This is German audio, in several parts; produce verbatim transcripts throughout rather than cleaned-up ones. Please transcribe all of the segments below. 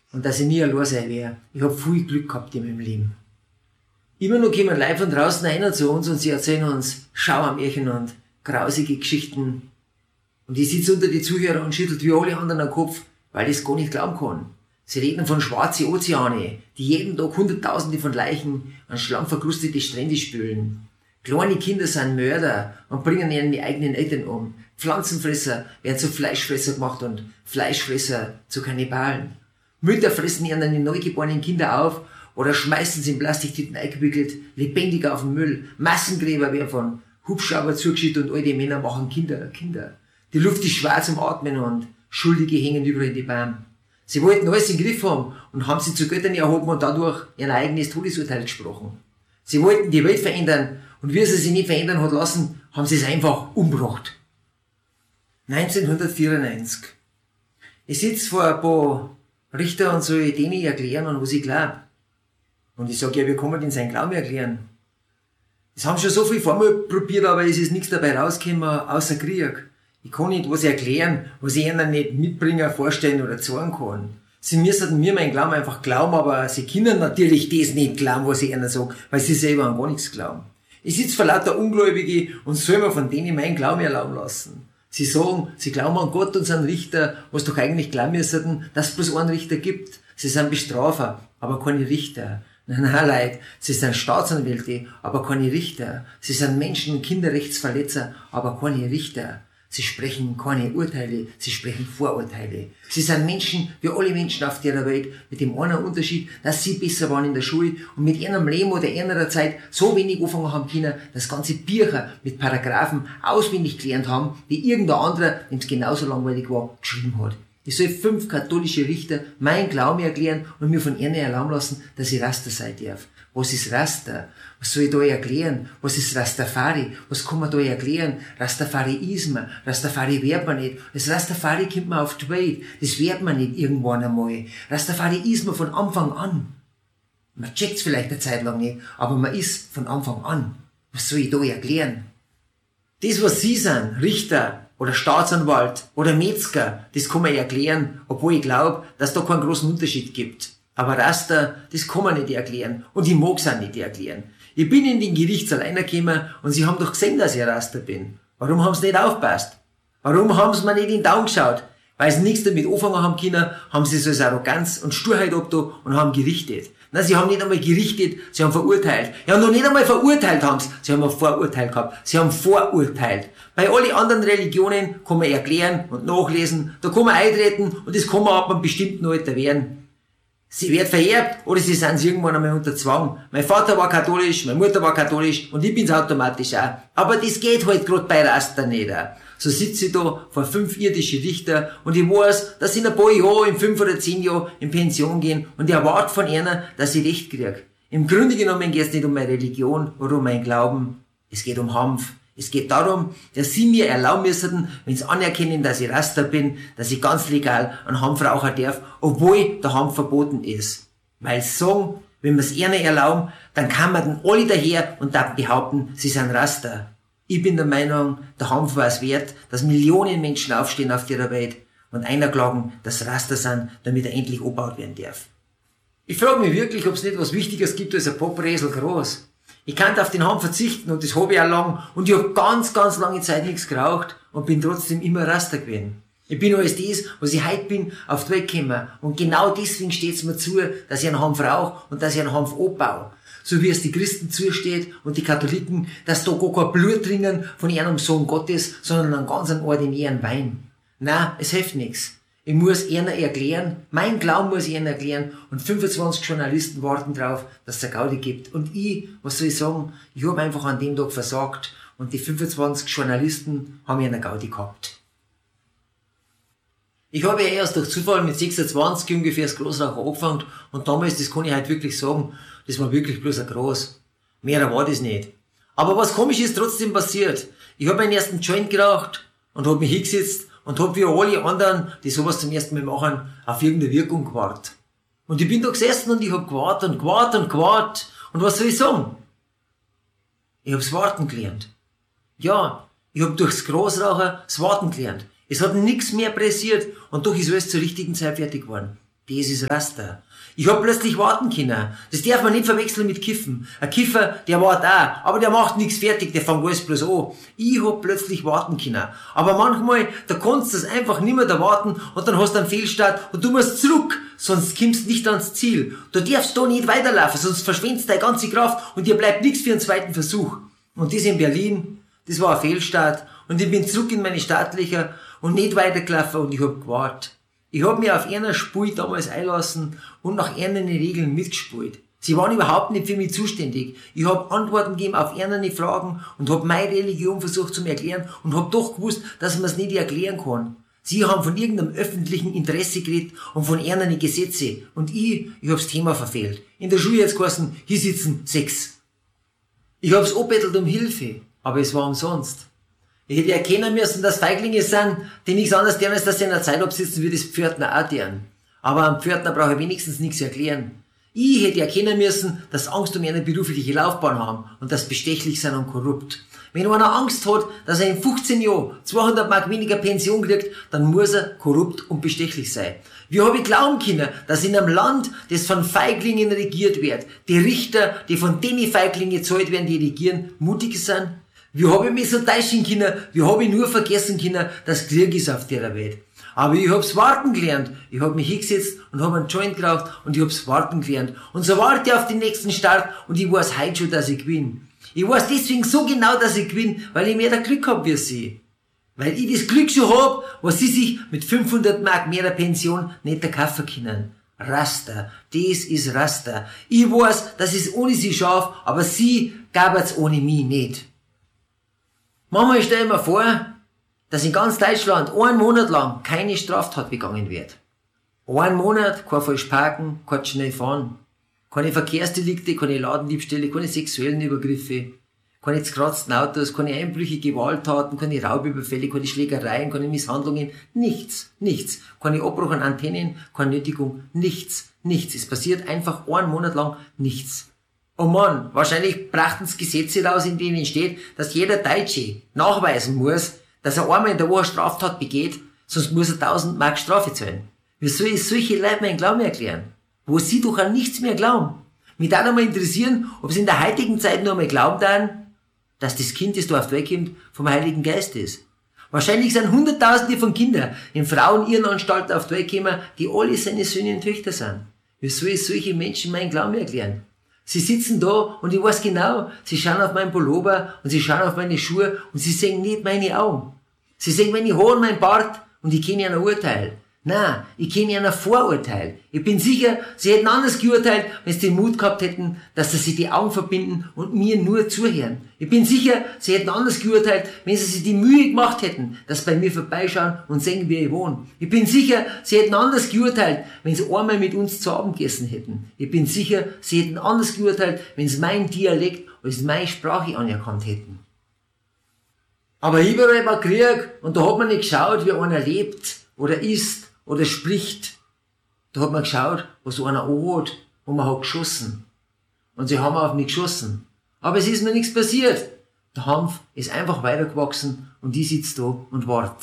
und dass ich nie allein sein werde. Ich hab viel Glück gehabt in meinem Leben. Immer noch kommen Leute von draußen rein zu uns und sie erzählen uns Schauermärchen und grausige Geschichten. Und ich sitze unter die Zuhörer und schüttelt wie alle anderen den Kopf, weil ich es gar nicht glauben kann. Sie reden von schwarzen Ozeane, die jeden Tag Hunderttausende von Leichen an schlammverkrustete Strände spülen. Kleine Kinder sind Mörder und bringen ihnen die eigenen Eltern um. Pflanzenfresser werden zu Fleischfresser gemacht und Fleischfresser zu Kannibalen. Mütter fressen ihnen die neugeborenen Kinder auf oder schmeißen sie in Plastiktüten eingewickelt, lebendig auf den Müll. Massengräber werden von Hubschrauber zugeschüttet und alte Männer machen Kinder, Kinder. Die Luft ist schwer zum Atmen und Schuldige hängen überall in die Bäume. Sie wollten alles im Griff haben und haben sie zu Göttern erhoben und dadurch ihr eigenes Todesurteil gesprochen. Sie wollten die Welt verändern und wie sie sie nicht verändern hat lassen, haben sie es einfach umgebracht. neunzehnhundertvierundneunzig. Ich sitze vor ein paar Richter und soll denen erklären, an was ich glaube. Und ich sage, ja, wie kann man denn seinen Glauben erklären? Es haben schon so viel vormal probiert, aber es ist nichts dabei rausgekommen, außer Krieg. Ich kann nicht was erklären, was ich ihnen nicht mitbringen, vorstellen oder sagen kann. Sie müssen mir meinen Glauben einfach glauben, aber sie können natürlich das nicht glauben, was ich ihnen sage, weil sie selber an gar nichts glauben. Ich sitze vor lauter Ungläubige und soll mir von denen meinen Glauben erlauben lassen. Sie sagen, sie glauben an Gott und sind Richter, was doch eigentlich glauben müssten, dass es bloß einen Richter gibt. Sie sind Bestrafer, aber keine Richter. Nein, nein, Leute, sie sind Staatsanwälte, aber keine Richter. Sie sind Menschen- und Kinderrechtsverletzer, aber keine Richter. Sie sprechen keine Urteile, sie sprechen Vorurteile. Sie sind Menschen, wie alle Menschen auf der Welt, mit dem einen Unterschied, dass sie besser waren in der Schule und mit ihrem Leben oder ihrer Zeit so wenig anfangen haben können, dass ganze Bücher mit Paragraphen auswendig gelernt haben, die irgendein anderer, dem es genauso langweilig war, geschrieben hat. Ich soll fünf katholische Richter meinen Glauben erklären und mir von ihnen erlauben lassen, dass ich Raster sein darf. Was ist Raster? Was soll ich da erklären? Was ist Rastafari? Was kann man da erklären? Rastafariismus. Rastafari wird man nicht. Das Rastafari kommt man auf die Welt. Das wird man nicht irgendwann einmal. Rastafariismus von Anfang an. Man checkt's vielleicht eine Zeit lang nicht, aber man ist von Anfang an. Was soll ich da erklären? Das, was Sie sind, Richter oder Staatsanwalt oder Metzger, das kann man erklären, obwohl ich glaube, dass da keinen großen Unterschied gibt. Aber Raster, das kann man nicht erklären. Und ich mag's auch nicht erklären. Ich bin in den Gerichtssaal reingekommen und sie haben doch gesehen, dass ich Raster bin. Warum haben sie nicht aufgepasst? Warum haben sie mir nicht in den Daumen geschaut? Weil sie nichts damit anfangen haben können, haben sie so als Arroganz und Sturheit abgetan und haben gerichtet. Nein, sie haben nicht einmal gerichtet, sie haben verurteilt. Ja, noch nicht einmal verurteilt haben sie, sie haben ein Vorurteil gehabt. Sie haben vorurteilt. Bei allen anderen Religionen kann man erklären und nachlesen, da kann man eintreten und das kann man ab einem bestimmten Alter werden. Sie wird vererbt oder sie sind irgendwann einmal unter Zwang. Mein Vater war katholisch, meine Mutter war katholisch und ich bin's automatisch auch. Aber das geht halt grad bei Raster nicht. So sitze ich da vor fünf irdischen Richter und ich weiß, dass sie in ein paar Jahren, in fünf oder zehn Jahren in Pension gehen und ich erwarte von ihnen, dass ich Recht krieg. Im Grunde genommen geht's nicht um meine Religion oder um meinen Glauben. Es geht um Hanf. Es geht darum, dass sie mir erlauben müssen, wenn sie anerkennen, dass ich Raster bin, dass ich ganz legal einen Hanf rauchen darf, obwohl der Hanf verboten ist. Weil sie sagen, wenn wir es ihnen erlauben, dann kann man dann alle daher und dann behaupten, sie sind Raster. Ich bin der Meinung, der Hanf war es wert, dass Millionen Menschen aufstehen auf der Welt und einer klagen, dass Raster sind, damit er endlich abgebaut werden darf. Ich frage mich wirklich, ob es nicht was Wichtigeres gibt als ein Popräsel groß. Ich kann auf den Hanf verzichten und das habe ich auch lang und ich habe ganz, ganz lange Zeit nichts geraucht und bin trotzdem immer Raster gewesen. Ich bin alles das, was ich heute bin, auf die Welt gekommen und genau deswegen steht es mir zu, dass ich einen Hanf rauche und dass ich einen Hanf abbaue. So wie es die Christen zusteht und die Katholiken, dass da gar kein Blut trinken von einem Sohn Gottes, sondern einen ganz ordinären Wein. Nein, es hilft nichts. Ich muss ihnen erklären, mein Glauben muss ich ihnen erklären und fünfundzwanzig Journalisten warten drauf, dass es eine Gaudi gibt. Und ich, was soll ich sagen, ich habe einfach an dem Tag versagt und die fünfundzwanzig Journalisten haben eine Gaudi gehabt. Ich habe ja erst durch Zufall mit sechsundzwanzig ungefähr das Großrauchen angefangen und damals, das kann ich heute wirklich sagen, das war wirklich bloß ein Groß. Mehr war das nicht. Aber was komisch ist trotzdem passiert. Ich habe meinen ersten Joint geraucht und habe mich hingesetzt und hab wie alle anderen, die sowas zum ersten Mal machen, auf irgendeine Wirkung gewartet. Und ich bin da gesessen und ich hab gewartet und gewartet und gewartet. Und was soll ich sagen? Ich hab's Warten gelernt. Ja, ich hab durchs Großrauchen das Warten gelernt. Es hat nichts mehr pressiert und doch ist alles zur richtigen Zeit fertig geworden. Das ist Raster. Ich hab plötzlich warten können. Das darf man nicht verwechseln mit Kiffen. Ein Kiffer, der wartet auch, aber der macht nichts fertig, der fängt alles bloß an. Ich hab plötzlich warten können. Aber manchmal, da kannst du es einfach nicht mehr da warten und dann hast du einen Fehlstart und du musst zurück, sonst kommst du nicht ans Ziel. Du darfst da nicht weiterlaufen, sonst verschwendest deine ganze Kraft und dir bleibt nichts für einen zweiten Versuch. Und das in Berlin, das war ein Fehlstart und ich bin zurück in meine Startlöcher und nicht weitergelaufen und ich hab gewartet. Ich hab mich auf einer Spur damals einlassen und nach ihren Regeln mitgespielt. Sie waren überhaupt nicht für mich zuständig. Ich hab Antworten gegeben auf ihre Fragen und hab meine Religion versucht zu erklären und hab doch gewusst, dass man es nicht erklären kann. Sie haben von irgendeinem öffentlichen Interesse geredet und von ihren Gesetze. Und ich, ich hab's Thema verfehlt. In der Schule hat's geheißen, hier sitzen sechs. Ich hab's angebettelt um Hilfe, aber es war umsonst. Ich hätte erkennen müssen, dass Feiglinge sind, die nichts anderes tun, als dass sie in der Zeit absitzen, wie das Pförtner auch tun. Aber am Pförtner brauche ich wenigstens nichts erklären. Ich hätte erkennen müssen, dass sie Angst um ihre berufliche Laufbahn haben und dass sie bestechlich sind und korrupt. Wenn einer Angst hat, dass er in fünfzehn Jahren zweihundert Mark weniger Pension kriegt, dann muss er korrupt und bestechlich sein. Wie habe ich glauben können, dass in einem Land, das von Feiglingen regiert wird, die Richter, die von den Feiglingen gezahlt werden, die regieren, mutig sind? Wie habe ich mich so täuschen können? Wie habe ich nur vergessen können, dass Krieg ist auf der Welt? Aber ich hab's warten gelernt. Ich hab mich hingesetzt und hab einen Joint geraucht und ich hab's warten gelernt. Und so warte ich auf den nächsten Start und ich weiß heute schon, dass ich gewinne. Ich weiß deswegen so genau, dass ich gewinne, weil ich mehr Glück hab wie sie. Weil ich das Glück schon hab, was sie sich mit fünfhundert Mark mehr Pension nicht kaufen können. Raster. Das ist Raster. Ich weiß, dass ich es ohne sie schaffe, aber sie gab's ohne mich nicht. Manchmal stell ich mir vor, dass in ganz Deutschland einen Monat lang keine Straftat begangen wird. Einen Monat, kein falsch parken, kein schnell fahren, keine Verkehrsdelikte, keine Ladendiebstähle, keine sexuellen Übergriffe, keine zerkratzten Autos, keine Einbrüche, Gewalttaten, keine Raubüberfälle, keine Schlägereien, keine Misshandlungen, nichts, nichts. Keine Abbruch an Antennen, keine Nötigung, nichts, nichts. Es passiert einfach einen Monat lang nichts. Oh Mann, wahrscheinlich brachten es Gesetze raus, in denen steht, dass jeder Deutsche nachweisen muss, dass er einmal in der Woche Straftat begeht, sonst muss er tausend Mark Strafe zahlen. Wie soll ich solche Leute meinen Glauben erklären? Wo sie doch an nichts mehr glauben. Mich darf einmal interessieren, ob sie in der heutigen Zeit nur einmal glauben dann, dass das Kind, das da auf die Welt kommt, vom Heiligen Geist ist. Wahrscheinlich sind Hunderttausende von Kindern in Frauen-Irrenanstalten auf die Welt gekommen, die alle seine Söhne und Töchter sind. Wie soll ich solche Menschen meinen Glauben erklären? Sie sitzen da und ich weiß genau, sie schauen auf meinen Pullover und sie schauen auf meine Schuhe und sie sehen nicht meine Augen. Sie sehen meine Haare und mein Bart und ich kenne ein Urteil. Nein, ich kenne ein Vorurteil. Ich bin sicher, sie hätten anders geurteilt, wenn sie den Mut gehabt hätten, dass sie sich die Augen verbinden und mir nur zuhören. Ich bin sicher, sie hätten anders geurteilt, wenn sie sich die Mühe gemacht hätten, dass sie bei mir vorbeischauen und sehen, wie ich wohne. Ich bin sicher, sie hätten anders geurteilt, wenn sie einmal mit uns zu Abend gegessen hätten. Ich bin sicher, sie hätten anders geurteilt, wenn sie meinen Dialekt als meine Sprache anerkannt hätten. Aber überall war Krieg und da hat man nicht geschaut, wie einer lebt oder isst oder spricht. Da hat man geschaut, was einer anhat und man hat geschossen. Und sie haben auf mich geschossen. Aber es ist mir nichts passiert. Der Hanf ist einfach weitergewachsen und ich sitze da und warte.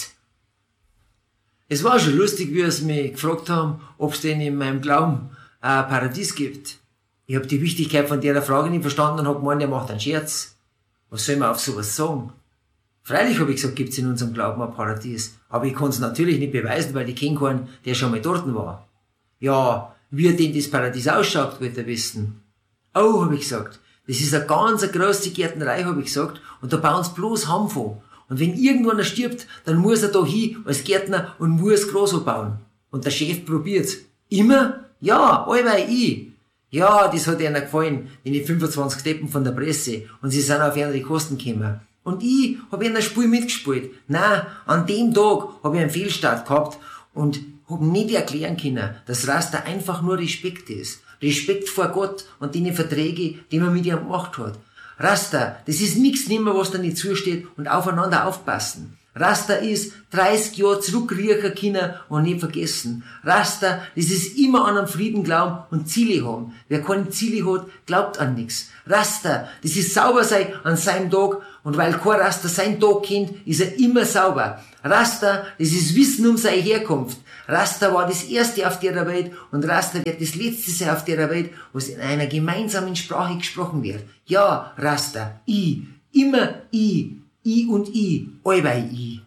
Es war schon lustig, wie sie mich gefragt haben, ob es denn in meinem Glauben ein Paradies gibt. Ich habe die Wichtigkeit von der Frage nicht verstanden und habe gemeint, er macht einen Scherz. Was soll man auf sowas sagen? Freilich, habe ich gesagt, gibt's in unserem Glauben ein Paradies. Aber ich kann es natürlich nicht beweisen, weil ich kenne keinen, der schon mal dort war. Ja, wie denn das Paradies ausschaut, wollte er wissen. Oh, habe ich gesagt, das ist eine ganz große Gärtnerei, habe ich gesagt, und da bauen sie bloß Hanf an. Und wenn irgendwann stirbt, dann muss er da hin als Gärtner und muss groß anbauen. Und der Chef probiert's. Immer? Ja, allweil ich. Ja, das hat ihnen gefallen, die fünfundzwanzig Deppen von der Presse, und sie sind auf ihre Kosten gekommen. Und ich habe in der Spiel mitgespielt. Nein, an dem Tag habe ich einen Fehlstart gehabt und habe nicht erklären können, dass Raster einfach nur Respekt ist. Respekt vor Gott und den Verträge, die man mit ihm gemacht hat. Raster, das ist nichts nimmer, was da nicht zusteht, und aufeinander aufpassen. Raster ist dreißig Jahre zurückriechen können und nicht vergessen. Raster, das ist immer an einen Frieden glauben und Ziele haben. Wer keine Ziele hat, glaubt an nichts. Raster, das ist sauber sein an seinem Tag Und weil kein Raster seinen Tag kennt, ist er immer sauber. Raster, das ist Wissen um seine Herkunft. Raster war das Erste auf der Welt und Raster wird das Letzte sein auf der Welt, was in einer gemeinsamen Sprache gesprochen wird. Ja, Raster, I, immer I, I und I, allweil I.